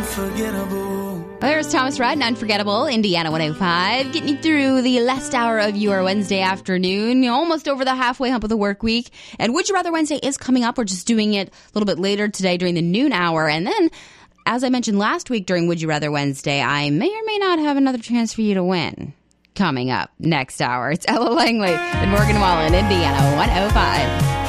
unforgettable. There's Thomas Rudd and Unforgettable, Indiana 105, getting you through the last hour of your Wednesday afternoon. You're almost over the halfway hump of the work week. And Would You Rather Wednesday is coming up. We're just doing it a little bit later today during the noon hour. And then, as I mentioned last week during Would You Rather Wednesday, I may or may not have another chance for you to win. Coming up next hour, it's Ella Langley and Morgan Wallen, Indiana 105.